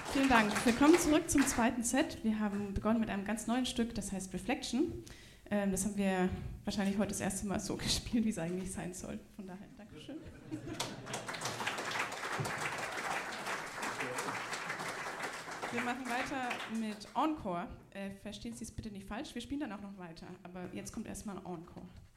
Vielen Dank. Willkommen zurück zum zweiten Set. Wir haben begonnen mit einem ganz neuen Stück, das heißt Reflection. Das haben wir wahrscheinlich heute das erste Mal so gespielt, wie es eigentlich sein soll. Von daher, Dankeschön. Wir machen weiter mit Encore. Verstehen Sie es bitte nicht falsch, wir spielen dann auch noch weiter. Aber jetzt kommt erstmal Encore.